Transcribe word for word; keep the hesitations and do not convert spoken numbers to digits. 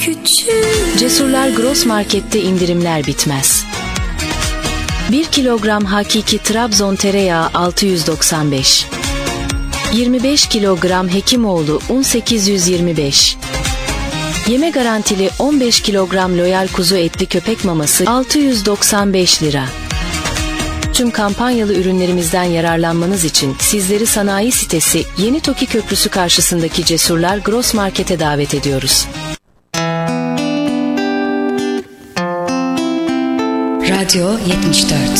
küçük. Cesurlar Gross Market'te indirimler bitmez. bir kilogram hakiki Trabzon tereyağı altı yüz doksan beş. yirmi beş kilogram Hekimoğlu un sekiz yüz yirmi beş. Yeme garantili on beş kilogram Loyal kuzu etli köpek maması altı yüz doksan beş lira. Tüm kampanyalı ürünlerimizden yararlanmanız için sizleri sanayi sitesi Yeni Toki Köprüsü karşısındaki Cesurlar Gross Market'e davet ediyoruz. Radyo yetmiş dört.